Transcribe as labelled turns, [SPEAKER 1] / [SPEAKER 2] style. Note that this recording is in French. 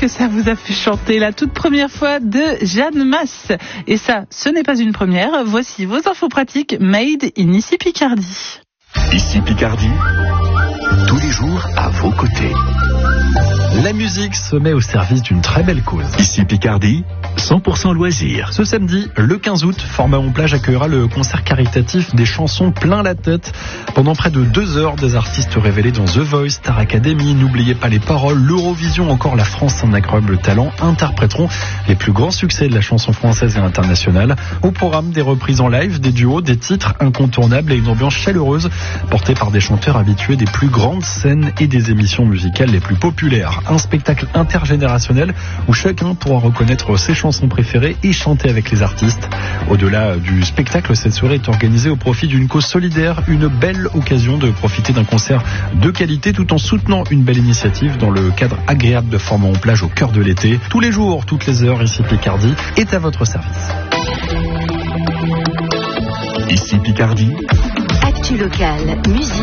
[SPEAKER 1] que ça vous a fait chanter la toute première fois de Jeanne Masse. Et ça, ce n'est pas une première. Voici vos infos pratiques made in Ici Picardie.
[SPEAKER 2] Ici Picardie, tous les jours à vos côtés.
[SPEAKER 3] La musique se met au service d'une très belle cause.
[SPEAKER 2] Ici Picardie, 100% loisirs.
[SPEAKER 3] Ce samedi, le 15 août, Fort-Mahon-Plage accueillera le concert caritatif des chansons plein la tête. Pendant près de 2 heures, des artistes révélés dans The Voice, Star Academy, N'oubliez pas les paroles, l'Eurovision, encore la France, un incroyable talent, interpréteront les plus grands succès de la chanson française et internationale. Au programme, des reprises en live, des duos, des titres incontournables et une ambiance chaleureuse portée par des chanteurs habitués des plus grandes scènes et des émissions musicales les plus populaires. Un spectacle intergénérationnel où chacun pourra reconnaître ses chansons préférées et chanter avec les artistes. Au-delà du spectacle, cette soirée est organisée au profit d'une cause solidaire, une belle occasion de profiter d'un concert de qualité tout en soutenant une belle initiative dans le cadre agréable de Fort-Mahon-Plage au cœur de l'été. Tous les jours, toutes les heures, Ici Picardie est à votre service.
[SPEAKER 2] Ici Picardie.
[SPEAKER 4] Actu locale, musique.